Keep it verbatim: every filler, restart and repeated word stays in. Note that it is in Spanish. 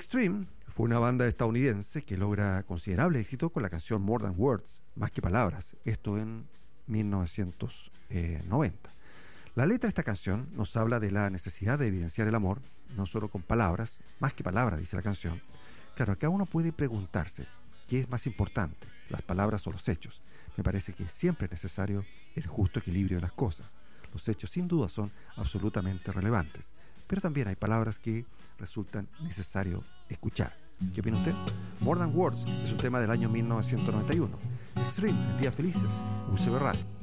Extreme fue una banda estadounidense que logra considerable éxito con la canción More Than Words, más que palabras, esto en mil novecientos noventa. La letra de esta canción nos habla de la necesidad de evidenciar el amor, no solo con palabras, más que palabras, dice la canción. Claro, acá uno puede preguntarse, ¿qué es más importante, las palabras o los hechos? Me parece que siempre es necesario el justo equilibrio de las cosas. Los hechos sin duda son absolutamente relevantes, pero también hay palabras que resultan necesario escuchar. ¿Qué opina usted? More Than Words es un tema del año mil novecientos noventa y uno. Extreme, en Días Felices, U C B Radio.